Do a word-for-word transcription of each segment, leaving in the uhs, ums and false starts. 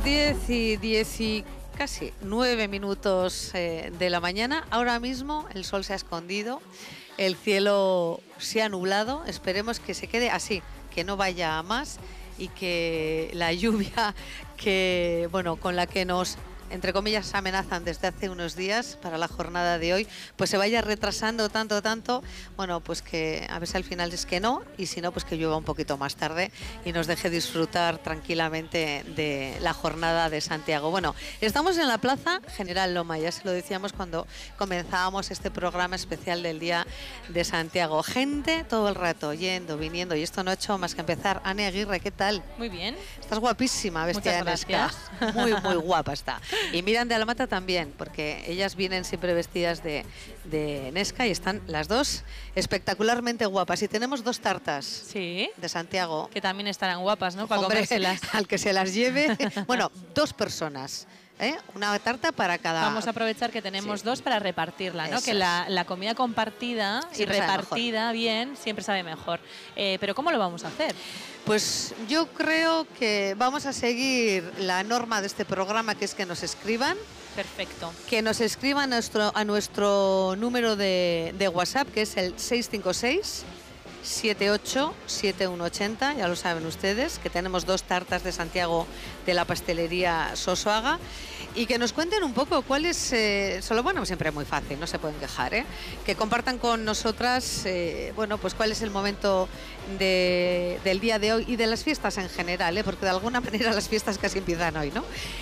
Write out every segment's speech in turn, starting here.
diez y diez y casi nueve minutos eh, de la mañana. Ahora mismo el sol se ha escondido, el cielo se ha nublado. Esperemos que se quede así, que no vaya a más y que la lluvia que, bueno, con la que nos, entre comillas, amenazan desde hace unos días para la jornada de hoy, pues se vaya retrasando tanto, tanto, bueno, pues que a ver si al final es que no, y si no, pues que llueva un poquito más tarde y nos deje disfrutar tranquilamente de la jornada de Santiago. Bueno, estamos en la Plaza General Loma, ya se lo decíamos cuando comenzábamos este programa especial del Día de Santiago. Gente todo el rato, yendo, viniendo, y esto no ha hecho más que empezar. Ane Aguirre, ¿qué tal? Muy bien. Estás guapísima, vestida de Nesca. Muy, muy guapa está. Y Miran de Alamata también, porque ellas vienen siempre vestidas de, de Nesca y están las dos espectacularmente guapas. Y tenemos dos tartas sí, de Santiago. Que también estarán guapas, ¿no? Para Hombre, comérselas. Al que se las lleve. Bueno, dos personas. ¿Eh? Una tarta para cada... Vamos a aprovechar que tenemos sí. dos para repartirla, ¿no? Eso que la, la comida compartida siempre y repartida bien siempre sabe mejor. Eh, pero ¿cómo lo vamos a hacer? Pues yo creo que vamos a seguir la norma de este programa, que es que nos escriban. Perfecto. Que nos escriban a nuestro, a nuestro número de, de WhatsApp, que es el seis cinco seis, siete ocho siete uno ocho cero, ya lo saben ustedes, que tenemos dos tartas de Santiago de la pastelería Sosoaga, y que nos cuenten un poco cuál es, eh, solo bueno, siempre muy fácil, no se pueden quejar, ¿eh? Que compartan con nosotras, eh, bueno, pues cuál es el momento de, del día de hoy y de las fiestas en general, ¿eh? Porque de alguna manera las fiestas casi empiezan hoy, ¿no?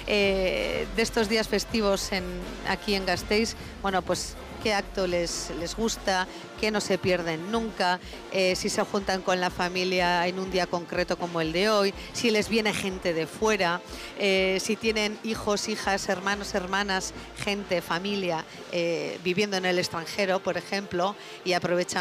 Eh, de estos días festivos en, aquí en Gasteiz, bueno, pues qué acto les, les gusta, qué no se pierden nunca, eh, si se juntan con la familia en un día concreto como el de hoy, si les viene gente de fuera, eh, si tienen hijos, hijas, hermanos, hermanas, gente, familia, eh, viviendo en el extranjero, por ejemplo, y aprovechan